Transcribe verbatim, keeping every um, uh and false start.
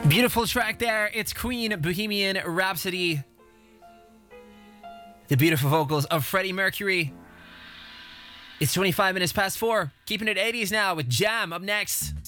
Beautiful track there. It's Queen, Bohemian Rhapsody. The beautiful vocals of Freddie Mercury. It's twenty-five minutes past four. Keeping it eighties now with Jam up next.